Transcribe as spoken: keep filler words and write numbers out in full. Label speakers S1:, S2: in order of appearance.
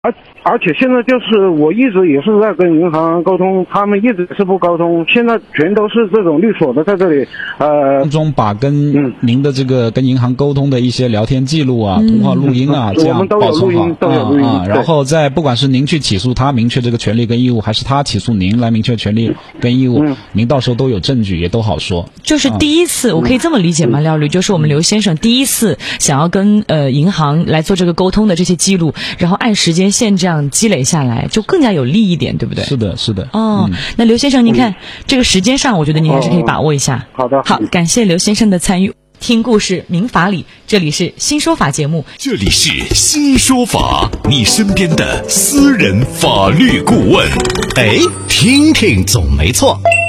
S1: 而而且现在就是我一直也是在跟银行沟通，他们一直是不沟通，现在全都是这种律所的在这里，呃，
S2: 中把跟您的这个跟银行沟通的一些聊天记录啊、嗯、通话录音啊，这样保存好，
S1: 都有录音，
S2: 啊，然后在不管是您去起诉他明确这个权利跟义务，还是他起诉您来明确权利跟义务，嗯、您到时候都有证据，也都好说。
S3: 就是第一次，啊、我可以这么理解吗？廖律，就是我们刘先生第一次想要跟呃银行来做这个沟通的这些记录，然后按时间线这样积累下来，就更加有利一点，对不对？
S2: 是的，是的。
S3: 哦，嗯、那刘先生，您看、嗯、这个时间上，我觉得您还是可以把握一下。
S1: 哦、好的，
S3: 好，感谢刘先生的参与。听故事明法理，这里是新说法节目，
S4: 这里是新说法，你身边的私人法律顾问。哎，听听总没错。